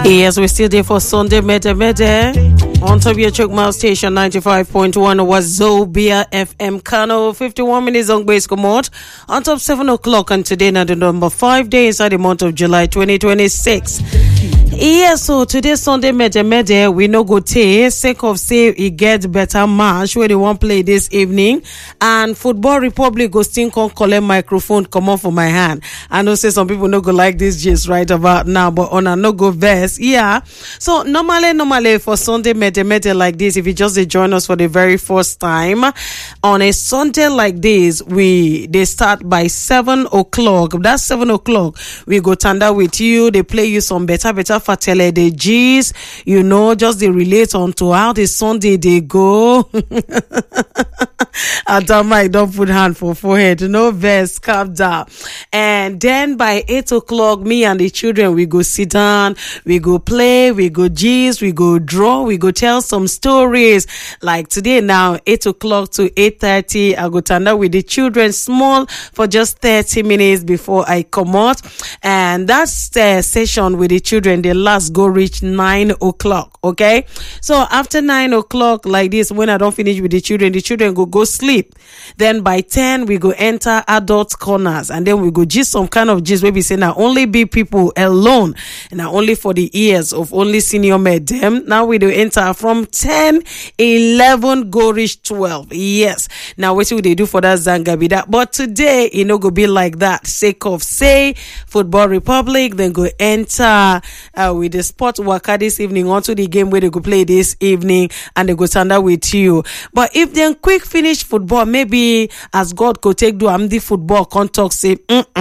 Yes, we're still there for Sunday Mede on top of your Chukma station 95.1 Wazobia FM Kano. 51 minutes on base commode on top 7 o'clock, and today now the number 5 days inside the month of July 2026. Yes, so today Sunday Mede we no go take sake of say it gets better match where they won't play this evening, and Football Republic go still come collect microphone come on for my hand. I know say some people no go like this gist right about now, but on a no go verse. Yeah, so normally for Sunday Mede like this, if you just join us for the very first time on a Sunday like this, they start by 7 o'clock. That's 7 o'clock. We go tanda with you. They play you some better fatele the G's, you know, just they relate on to how the Sunday they go. Adama, don't put hand for forehead, no verse, calm down. And then by 8 o'clock, me and the children, we go sit down, we go play, we go gist, we go draw, we go tell some stories. Like today now, 8 o'clock to 8:30, I go tanda with the children small for just 30 minutes before I come out. And that's the session with the children, the last go reach 9 o'clock, okay? So after 9 o'clock like this, when I don't finish with the children go sleep. Then by 10, we go enter adult corners, and then we go gist some kind of gist where we say now only big people alone, and now only for the ears of only senior med them. Now we do enter from 10, 11 go reach 12. Yes. Now what will they do for that Zanga be that? But today, it no go be like that. Sake of say Football Republic, then go enter with the sport worker this evening onto the game where they go play this evening, and they go stand up with you. But if then quick finish football, maybe as God could take do the football contact say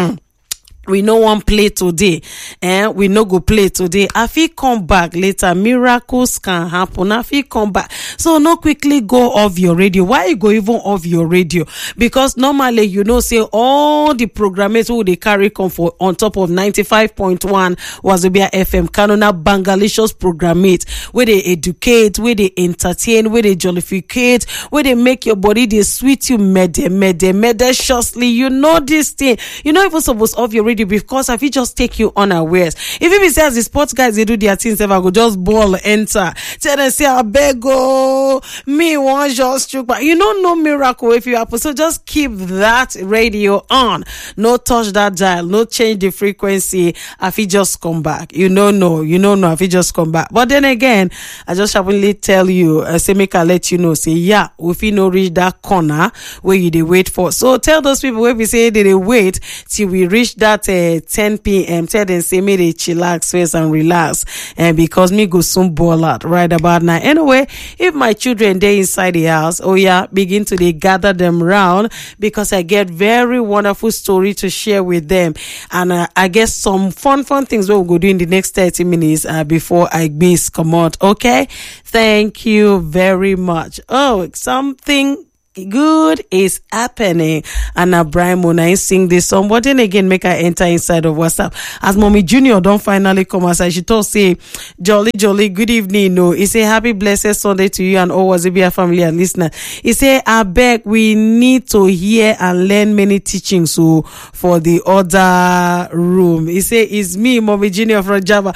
we no one play today, and we no go play today. If he come back later, miracles can happen. If he come back, so no quickly go off your radio. Why you go even off your radio? Because normally you know say all the programmers who they carry come for on top of 95.1 Wazobia FM Canona Bangalicious programmate, where they educate, where they entertain, where they jollificate, where they make your body they sweet you mediciously. You know this thing. You know even supposed off your radio, because if it just take you unawares. If it says the sports guys they do their things, if I go just ball enter, tell them say I beg go me one just choke, but you don't know miracle if you happen. So just keep that radio on. No touch that dial, no change the frequency. If it just come back, you don't know if it just come back. But then again, I just happily tell you, say make I let you know, say yeah, if you no reach that corner where you they wait for. So tell those people where we say they wait till we reach that 10 p.m. Tell them say me they chillax first and relax, and because me go soon ball out right about now. Anyway, if my children they inside the house, oh yeah, begin to they gather them round, because I get very wonderful story to share with them, and I guess some fun things we'll go do in the next 30 minutes before I base come out. Okay, thank you very much. Oh, something good is happening, and Abraham when I sing this song. But then again, make I enter inside of WhatsApp as Mommy Junior don't finally come outside. She told say jolly good evening. No, he say happy blessed Sunday to you and all Wazobia family and listener. He say I beg we need to hear and learn many teachings so for the other room. He say it's me, Mommy Junior from Java.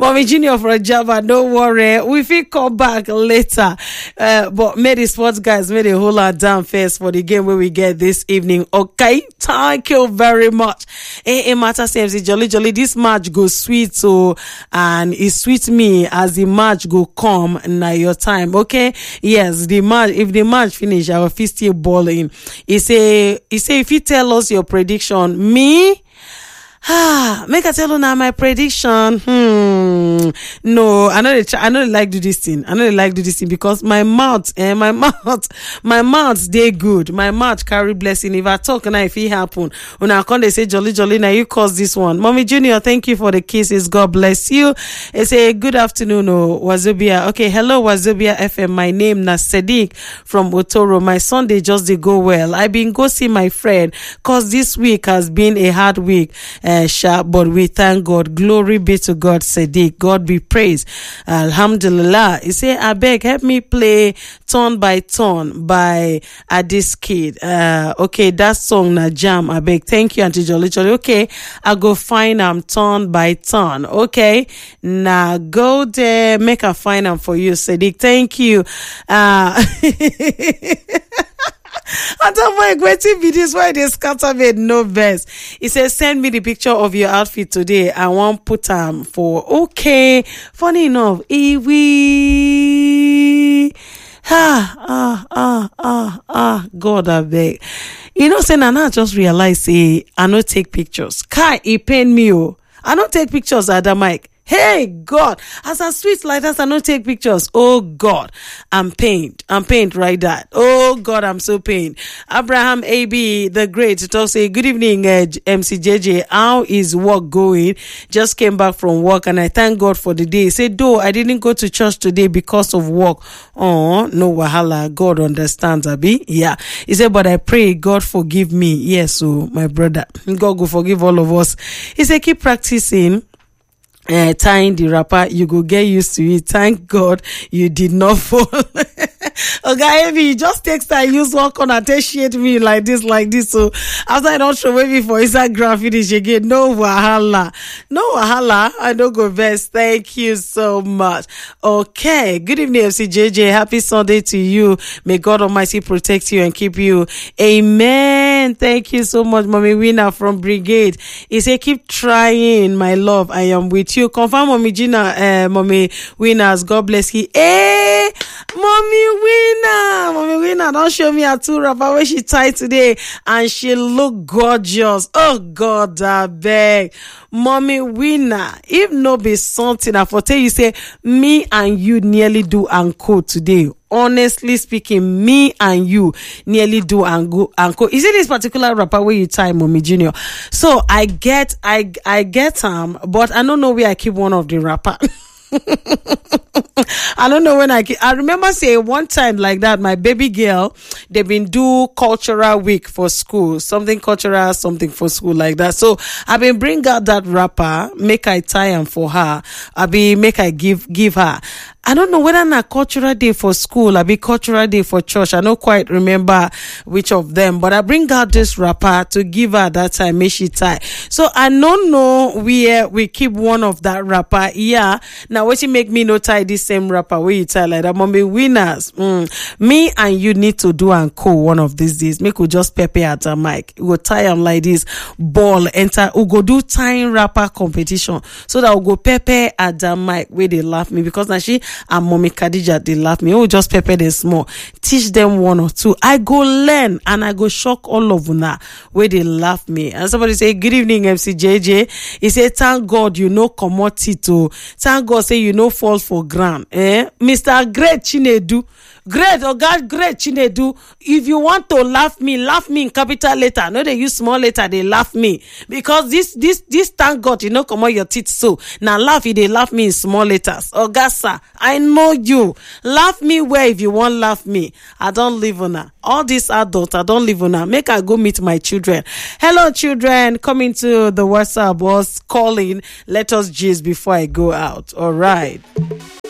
Don't worry, we will come back later. But may the sports guys may they hold our down first for the game where we get this evening. Okay, thank you very much. It matters MC jolly this match go sweet, so and it sweet me as the match go come now your time. Okay, yes, the match, if the match finish I will still ball in. He say if you tell us your prediction, me make I tell you now my prediction. No, I know they like do this thing. Because my mouth, they good. My mouth carry blessing. If I talk now, if it happen, when I come, they say jolly now you cause this one. Mommy Junior, thank you for the kisses. God bless you. They say good afternoon, Wazobia. Okay, hello Wazobia FM. My name na Sadiq from Otoro. My Sunday just they go well. I been go see my friend, cause this week has been a hard week. but we thank God. Glory be to God, Sadiq. God be praised. Alhamdulillah. He say, I beg, help me play Turn by Turn by Addis Kid. Okay, that song na jam. I beg. Thank you, Auntie Jolly Jolly. Okay, I go find Turn by Turn. Okay, now go there, make a find for you, Sadiq. Thank you. I don't mind waiting videos why they scatter me no best. He says, send me the picture of your outfit today. I want put for okay. Funny enough, God I beg. You know, say Nana just realized I not take pictures. Kai, he pain me. I don't take pictures at the mic. Hey, God, as I sweet like that, I don't take pictures. Oh, God, I'm pained. Right that. Oh, God, I'm so pained. Abraham AB, the great, to say, good evening, MCJJ. How is work going? Just came back from work and I thank God for the day. He said, though, I didn't go to church today because of work. Oh, no wahala. God understands, Abi. Yeah. He said, but I pray God forgive me. Yes, so my brother, God will forgive all of us. He said, keep practicing. Tying the wrapper, you go get used to it. Thank God you did not fall. Okay, if you just text and use one corner, appreciate me like this. So after I don't show me for Instagram finish again, no wahala. I don't go best. Thank you so much. Okay, good evening, FCJJ. Happy Sunday to you. May God Almighty protect you and keep you. Amen. Thank you so much, Mommy Winner from Brigade. He said, keep trying, my love. I am with you. Confirm, Mommy Gina, Mommy Winners. God bless you. Hey, Mommy Winner, don't show me a two wrapper where she tied today and she look gorgeous. Oh God, I beg. Mommy Winner, if no be something, I for tell you say, me and you nearly do anchor today. Honestly speaking, me and you nearly do anchor. Is it this particular wrapper where you tie, Mommy Junior? So I get but I don't know where I keep one of the wrapper. I don't know when I remember saying one time like that, my baby girl, they've been do cultural week for school, something cultural, something for school like that. So I've been bring out that wrapper, make I tie them for her. Make I give her. I don't know whether na cultural day for school, cultural day for church. I don't quite remember which of them, but I bring out this wrapper to give her that time, make she tie. So I don't know where we keep one of that wrapper. Yeah. Now what she make me no tie this same wrapper where you tie like that? Mommy Winners. Me and you need to do and co one of these days. Make we just pepper at a mic. We go tie them like this, ball, enter. We go do tying wrapper competition. So that we go pepper at the mic where they laugh me because now she and Mommy Khadija, they laugh me. Oh, just pepper them small. Teach them one or two. I go learn and I go shock all of them where they laugh me. And somebody say, good evening, MCJJ. He said, thank God you know commodity. Thank God say you know fall for ground. Mr. Great Chinedu. Great, oh God, great Chinedu. If you want to laugh me in capital letter. No, they use small letter, they laugh me. Because this thank God, you know, come on your teeth so. Now laugh, if they laugh me in small letters. Oh God, sir, I know you. Laugh me where if you want laugh me. I don't live on her. All these adults, I don't live on her. Make I go meet my children. Hello, children. Coming to the WhatsApp was calling. Let us gist before I go out. All right.